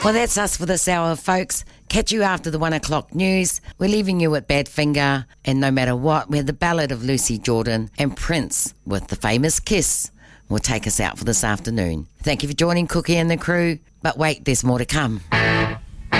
Well, that's us for this hour, folks. Catch you after the 1 o'clock news. We're leaving you with Badfinger, and no matter what, we're the Ballad of Lucy Jordan, and Prince with the famous Kiss will take us out for this afternoon. Thank you for joining Cookie and the crew, but wait, there's more to come.